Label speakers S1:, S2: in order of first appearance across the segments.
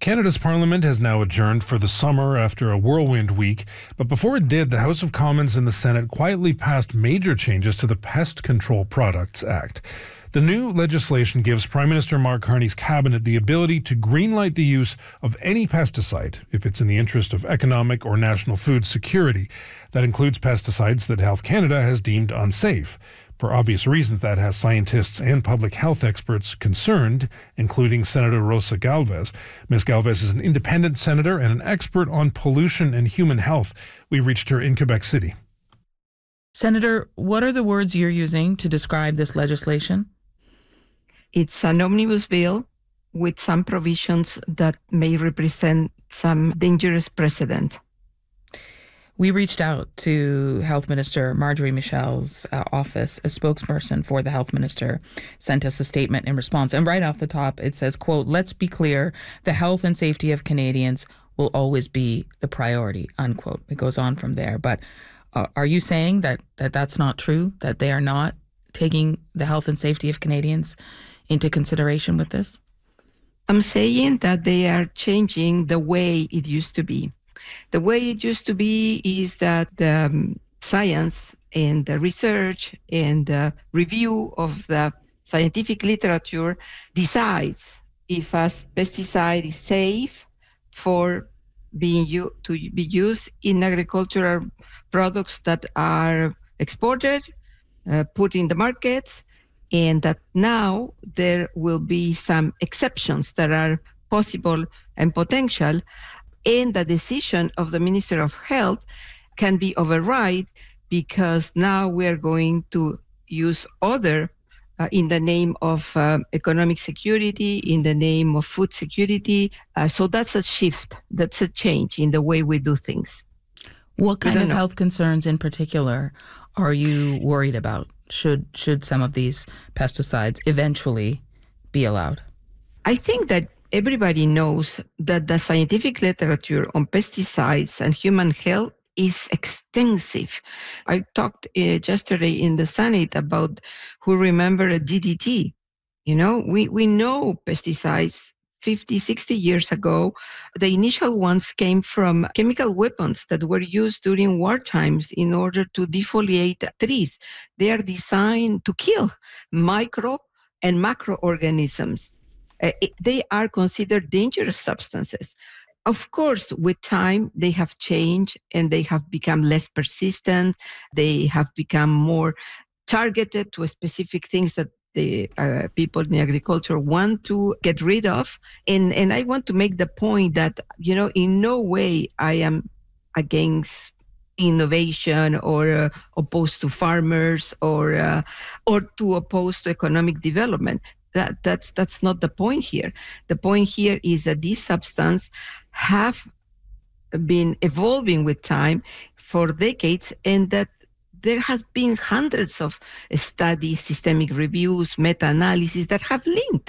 S1: Canada's Parliament has now adjourned for the summer after a whirlwind week, but before it did, the House of Commons and the Senate quietly passed major changes to the Pest Control Products Act. The new legislation gives Prime Minister Mark Carney's cabinet the ability to greenlight the use of any pesticide if it's in the interest of economic or national food security. That includes pesticides that Health Canada has deemed unsafe. For obvious reasons, that has scientists and public health experts concerned, including Senator Rosa Galvez. Ms. Galvez is an independent senator and an expert on pollution and human health. We reached her in Quebec City.
S2: Senator, what are the words you're using to describe this legislation?
S3: It's an omnibus bill with some provisions that may represent some dangerous precedent.
S2: We reached out to Health Minister Marjorie Michel's office. A spokesperson for the Health Minister sent us a statement in response. And right off the top, it says, quote, "Let's be clear, the health and safety of Canadians will always be the priority," unquote. It goes on from there. But are you saying that that's not true, that they are not taking the health and safety of Canadians into consideration with this?
S3: I'm saying that they are changing the way it used to be. The way it used to be is that the science and the research and the review of the scientific literature decides if a pesticide is safe for to be used in agricultural products that are exported, put in the markets, and that now there will be some exceptions that are possible and potential. And the decision of the Minister of Health can be override because now we are going to use other in the name of economic security, in the name of food security. So that's a shift. That's a change in the way we do things.
S2: What kind of health concerns in particular are you worried about? Should some of these pesticides eventually be allowed?
S3: I think that everybody knows that the scientific literature on pesticides and human health is extensive. I talked yesterday in the Senate about who remember DDT. You know, we know pesticides 50, 60 years ago. The initial ones came from chemical weapons that were used during war times in order to defoliate trees. They are designed to kill micro and macroorganisms. They are considered dangerous substances. Of course, with time, they have changed and they have become less persistent. They have become more targeted to specific things that the people in agriculture want to get rid of. And I want to make the point that, in no way I am against innovation or opposed to farmers or to oppose to economic development. That's not the point here. The point here is that these substances have been evolving with time for decades, and that there has been hundreds of studies, systemic reviews, meta-analysis that have linked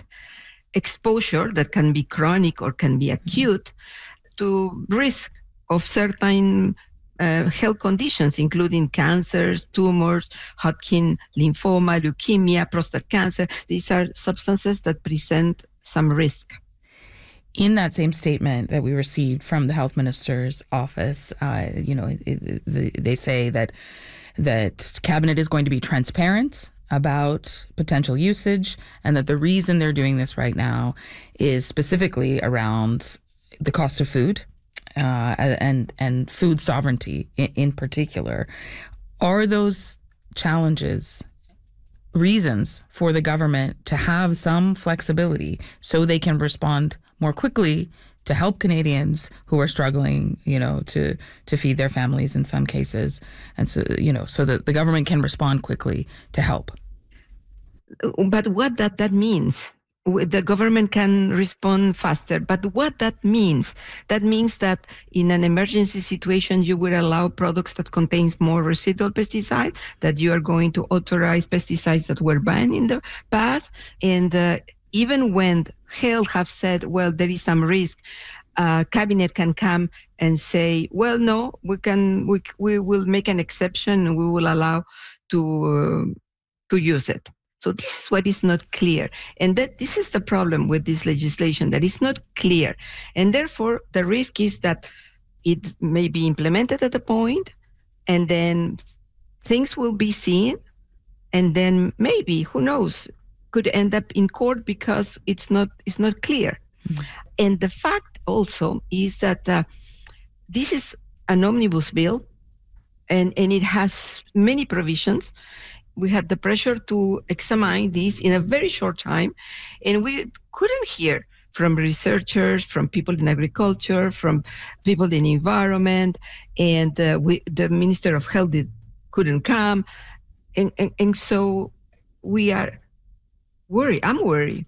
S3: exposure that can be chronic or can be acute to risk of certain health conditions, including cancers, tumors, Hodgkin lymphoma, leukemia, prostate cancer. These are substances that present some risk.
S2: In that same statement that we received from the health minister's office, they say that cabinet is going to be transparent about potential usage, and that the reason they're doing this right now is specifically around the cost of food. And food sovereignty in particular. Are those challenges reasons for the government to have some flexibility so they can respond more quickly to help Canadians who are struggling, to feed their families in some cases, and so that the government can respond quickly to help?
S3: But what that means? The government can respond faster. But what that means that in an emergency situation, you will allow products that contains more residual pesticides, that you are going to authorize pesticides that were banned in the past. And even when health have said, well, there is some risk, cabinet can come and say, well, no, we will make an exception and we will allow to use it. So this is what is not clear. And that this is the problem with this legislation, that it's not clear. And therefore, the risk is that it may be implemented at a point, and then things will be seen, and then maybe, who knows, could end up in court because it's not clear. Mm-hmm. And the fact also is that this is an omnibus bill, and it has many provisions. We had the pressure to examine this in a very short time, and we couldn't hear from researchers, from people in agriculture, from people in environment, and the Minister of Health couldn't come. And so we are worried. I'm worried.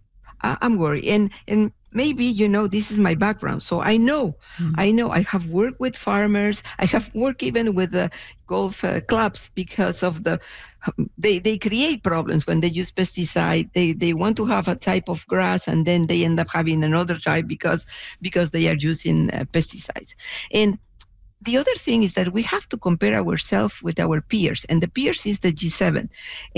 S3: And maybe, this is my background. So I know I have worked with farmers. I have worked even with the golf clubs because of they create problems when they use pesticide. They want to have a type of grass, and then they end up having another type because they are using pesticides. And the other thing is that we have to compare ourselves with our peers, and the peers is the G7,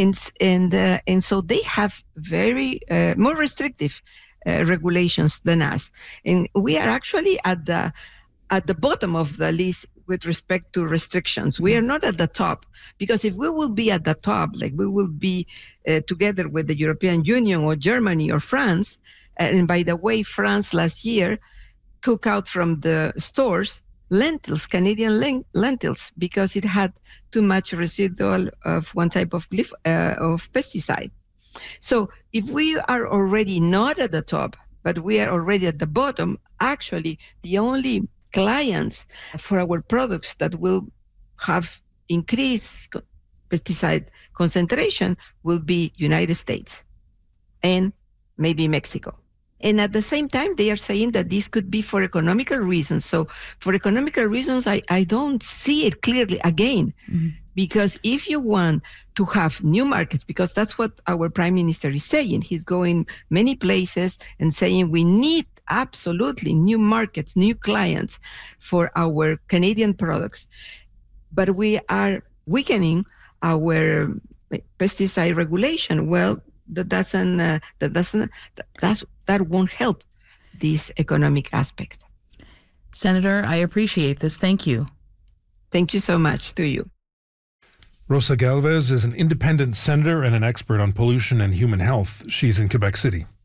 S3: and so they have very more restrictive regulations than us, and we are actually at the bottom of the list with respect to restrictions. We are not at the top, because if we will be at the top, like we will be together with the European Union or Germany or France, and by the way, France last year took out from the stores lentils, Canadian lentils, because it had too much residual of one type of pesticide. So if we are already not at the top, but we are already at the bottom, actually the only clients for our products that will have increased pesticide concentration will be United States and maybe Mexico. And at the same time, they are saying that this could be for economical reasons. So for economical reasons, I don't see it clearly again. Mm-hmm. Because if you want to have new markets, because that's what our prime minister is saying, he's going many places and saying we need absolutely new markets, new clients for our Canadian products. But we are weakening our pesticide regulation. Well, that won't help this economic aspect.
S2: Senator, I appreciate this. Thank you.
S3: Thank you so much to you.
S1: Rosa Galvez is an independent senator and an expert on pollution and human health. She's in Quebec City.